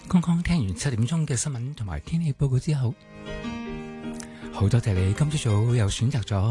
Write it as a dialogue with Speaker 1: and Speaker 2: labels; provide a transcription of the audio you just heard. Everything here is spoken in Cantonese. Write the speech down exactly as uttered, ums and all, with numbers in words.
Speaker 1: 剛剛聽完七點鐘嘅新聞同埋天氣報告之後，好多謝你今朝早又選擇咗